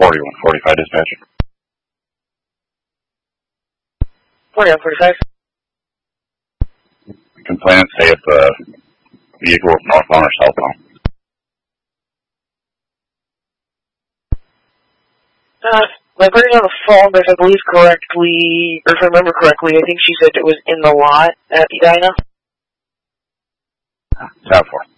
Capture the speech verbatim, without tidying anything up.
forty-one forty-five dispatcher. forty-one forty-five. Complainant say if the vehicle was northbound or southbound. Uh, my buddy's on the phone, but if I believe correctly, or if I remember correctly, I think she said it was in the lot at Edina. Top four.